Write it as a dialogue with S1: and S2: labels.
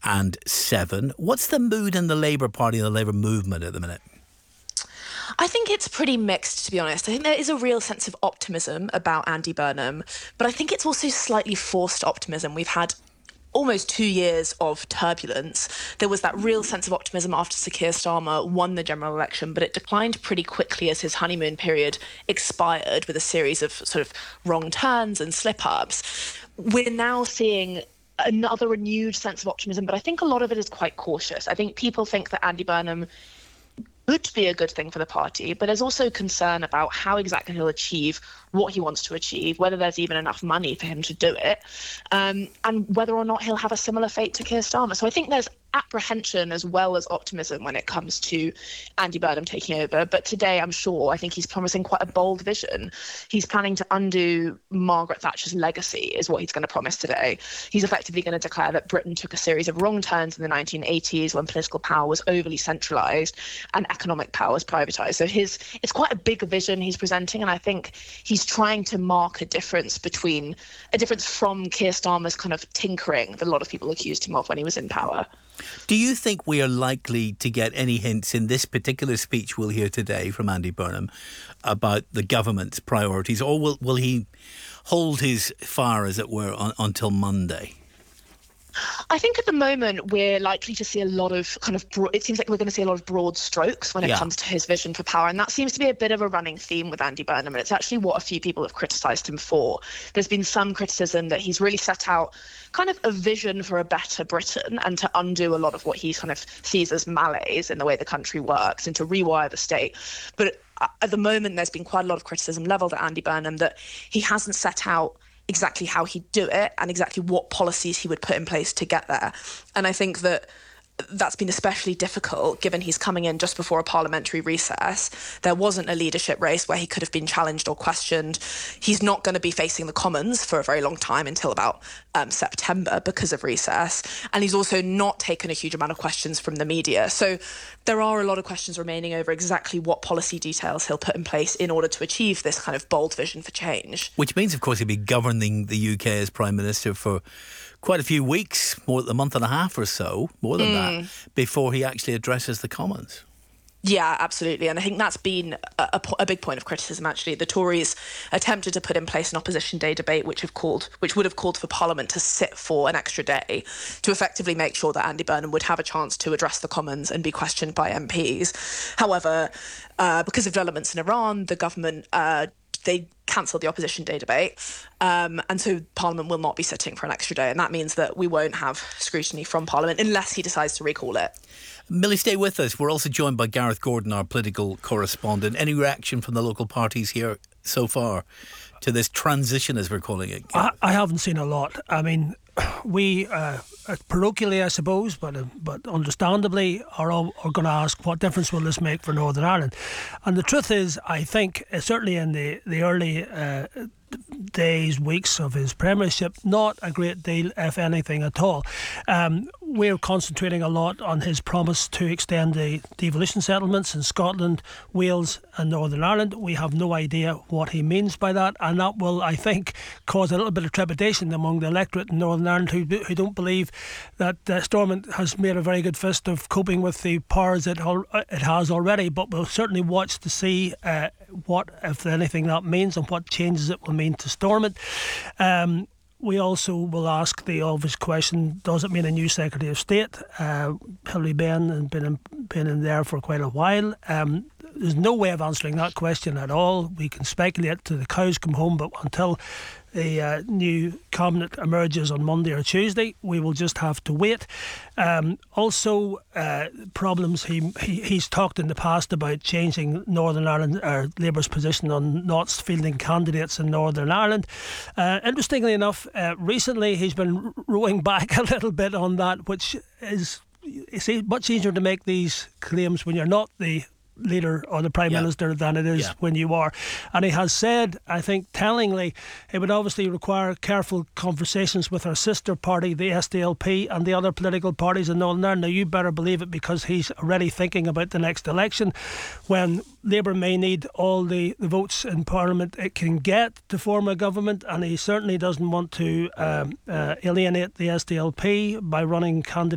S1: 2007. What's the mood in the Labour Party and the Labour movement at the minute?
S2: I think it's pretty mixed, to be honest. I think there is a real sense of optimism about Andy Burnham, but I think it's also slightly forced optimism. We've had almost 2 years of turbulence. There was that real sense of optimism after Sir Keir Starmer won the general election, but it declined pretty quickly as his honeymoon period expired with a series of sort of wrong turns and slip-ups. We're now seeing another renewed sense of optimism, but I think a lot of it is quite cautious. I think people think that Andy Burnham could be a good thing for the party, but there's also concern about how exactly he'll achieve what he wants to achieve, whether there's even enough money for him to do it, and whether or not he'll have a similar fate to Keir Starmer. So I think there's apprehension as well as optimism when it comes to Andy Burnham taking over. But today, I think he's promising quite a bold vision. He's planning to undo Margaret Thatcher's legacy, is what he's going to promise today. He's effectively going to declare that Britain took a series of wrong turns in the 1980s when political power was overly centralised and economic power was privatised. So it's quite a big vision he's presenting, and I think he's trying to mark a difference from Keir Starmer's kind of tinkering that a lot of people accused him of when he was in power.
S1: Do you think we are likely to get any hints in this particular speech we'll hear today from Andy Burnham about the government's priorities, or will he hold his fire, as it were, until Monday?
S2: I think at the moment we're likely to see a lot of it seems like we're going to see a lot of broad strokes when it comes to his vision for power. And that seems to be a bit of a running theme with Andy Burnham. And it's actually what a few people have criticised him for. There's been some criticism that he's really set out kind of a vision for a better Britain and to undo a lot of what he kind of sees as malaise in the way the country works and to rewire the state. But at the moment, there's been quite a lot of criticism levelled at Andy Burnham that he hasn't set out exactly how he'd do it and exactly what policies he would put in place to get there. And I think that's been especially difficult given he's coming in just before a parliamentary recess. There wasn't a leadership race where he could have been challenged or questioned. He's not going to be facing the Commons for a very long time until about September because of recess. And he's also not taken a huge amount of questions from the media. So there are a lot of questions remaining over exactly what policy details he'll put in place in order to achieve this kind of bold vision for change.
S1: Which means, of course, he'll be governing the UK as Prime Minister for quite a few weeks, a month and a half or so, more than that, before he actually addresses the Commons.
S2: Yeah, absolutely. And I think that's been a big point of criticism, actually. The Tories attempted to put in place an opposition day debate, which would have called for Parliament to sit for an extra day to effectively make sure that Andy Burnham would have a chance to address the Commons and be questioned by MPs. However, because of developments in Iran, the government they cancelled the opposition day debate. And so Parliament will not be sitting for an extra day. And that means that we won't have scrutiny from Parliament unless he decides to recall it.
S1: Millie, stay with us. We're also joined by Gareth Gordon, our political correspondent. Any reaction from the local parties here so far to this transition, as we're calling it?
S3: I haven't seen a lot. I mean, we parochially, I suppose, but understandably, are going to ask what difference will this make for Northern Ireland. And the truth is, I think, certainly in the early days, weeks of his premiership, not a great deal, if anything at all. We're concentrating a lot on his promise to extend the devolution settlements in Scotland, Wales and Northern Ireland. We have no idea what he means by that, and that will, I think, cause a little bit of trepidation among the electorate in Northern Ireland who don't believe that Stormont has made a very good fist of coping with the powers it has already. But we'll certainly watch to see what, if anything, that means and what changes it will mean to Stormont. We also will ask the obvious question, does it mean a new Secretary of State? Hilary Benn has been in there for quite a while. There's no way of answering that question at all. We can speculate till the cows come home, but until the new cabinet emerges on Monday or Tuesday, we will just have to wait. Also, problems. He's talked in the past about changing Northern Ireland, or Labour's position on not fielding candidates in Northern Ireland. Interestingly enough, recently he's been rowing back a little bit on that, which is much easier to make these claims when you're not the leader or the Prime Minister than it is when you are. And he has said, I think tellingly, it would obviously require careful conversations with our sister party, the SDLP, and the other political parties in Northern Ireland. Now, you better believe it, because he's already thinking about the next election when Labour may need all the votes in Parliament it can get to form a government, and he certainly doesn't want to alienate the SDLP by running candidates